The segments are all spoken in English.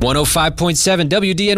105.7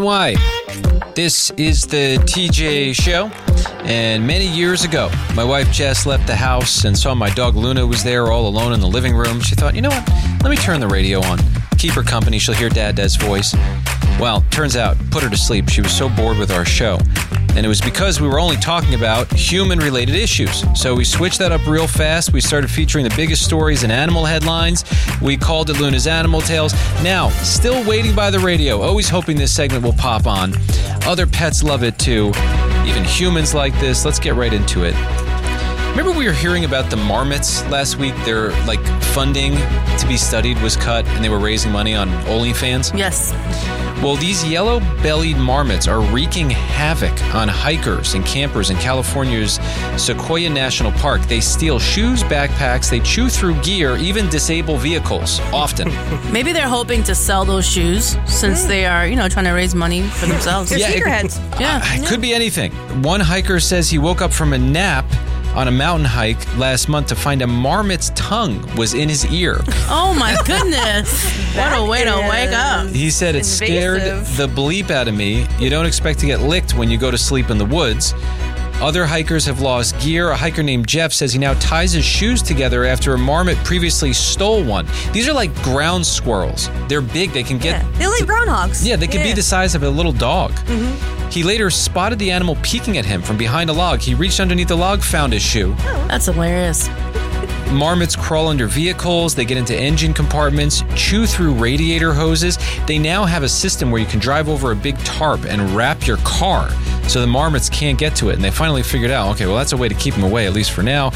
WDNY. This is the TJ Show. And many years ago, my wife Jess left the house and saw my dog Luna was there all alone in the living room. She thought, you know what? Let me turn the radio on. Keep her company. She'll hear Dad's voice. Well, turns out, put her to sleep. She was so bored with our show. And it was because we were only talking about human-related issues. So we switched that up real fast. We started featuring the biggest stories in animal headlines. We called it Luna's Animal Tales. Now, still waiting by the radio, always hoping this segment will pop on. Other pets love it too. Even humans like this. Let's get right into it. Remember we were hearing about the marmots last week? Their funding to be studied was cut and they were raising money on OnlyFans? Yes. Well, these yellow-bellied marmots are wreaking havoc on hikers and campers in California's Sequoia National Park. They steal shoes, backpacks, they chew through gear, even disable vehicles, often. Maybe they're hoping to sell those shoes since they are, trying to raise money for themselves. They're sneakerheads. It could be anything. One hiker says he woke up from a nap on a mountain hike last month to find a marmot's tongue was in his ear. Oh my goodness. What a way to wake up. He said it scared the bleep out of me. You don't expect to get licked when you go to sleep in the woods. Other hikers have lost gear. A hiker named Jeff says he now ties his shoes together after a marmot previously stole one. These are like ground squirrels. They're big. They can get... They're like groundhogs. Yeah, they can be the size of a little dog. Mm-hmm. He later spotted the animal peeking at him from behind a log. He reached underneath the log, found his shoe. That's hilarious. Marmots crawl under vehicles, they get into engine compartments, chew through radiator hoses. They now have a system where you can drive over a big tarp and wrap your car so the marmots can't get to it. And they finally figured out, okay, well, that's a way to keep them away, at least for now.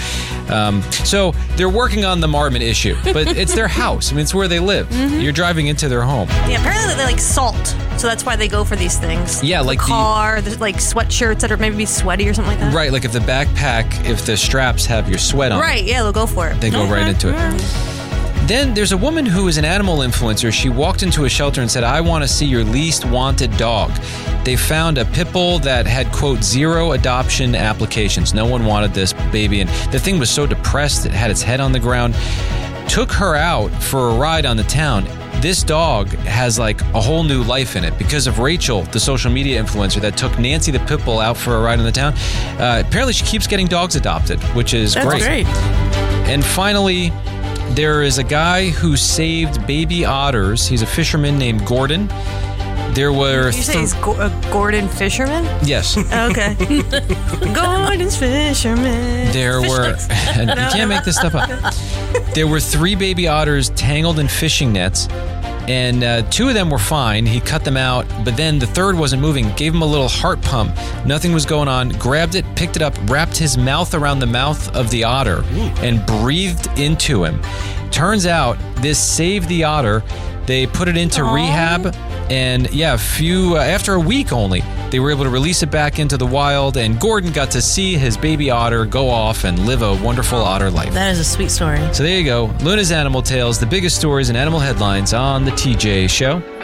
So they're working on the marmot issue, but it's their house. I mean, it's where they live. Mm-hmm. You're driving into their home. Yeah, apparently they like salt, so that's why they go for these things. Yeah, like the car, there's like sweatshirts that are maybe sweaty or something like that. Right, like if the backpack, if the straps have your sweat on. Right, yeah, they'll go for it. They go right into it. Then there's a woman who is an animal influencer. She walked into a shelter and said, I want to see your least wanted dog. They found a pit bull that had, quote, 0 adoption applications. No one wanted this baby. And the thing was so depressed, it had its head on the ground. Took her out for a ride on the town. This dog has like a whole new life in it because of Rachel, the social media influencer that took Nancy the pit bull out for a ride in the town. Apparently she keeps getting dogs adopted, which is That's great. And finally, there is a guy who saved baby otters. He's a fisherman named Gordon. There were... You say he's Gordon Fisherman? Yes. Okay. Gordon's Fisherman. There were... You can't make this stuff up. There were 3 baby otters tangled in fishing nets, and 2 of them were fine. He cut them out, but then the third wasn't moving. Gave him a little heart pump. Nothing was going on. Grabbed it, picked it up, wrapped his mouth around the mouth of the otter, and breathed into him. Turns out this saved the otter. They put it into rehab, and after a week only, they were able to release it back into the wild, and Gordon got to see his baby otter go off and live a wonderful otter life. That is a sweet story. So there you go. Luna's Animal Tales, the biggest stories and animal headlines on the TJ Show.